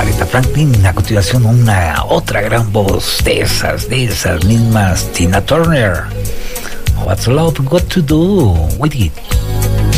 Aretha Franklin. A continuación, otra gran voz de esas mismas, Tina Turner. What's love got to do with it?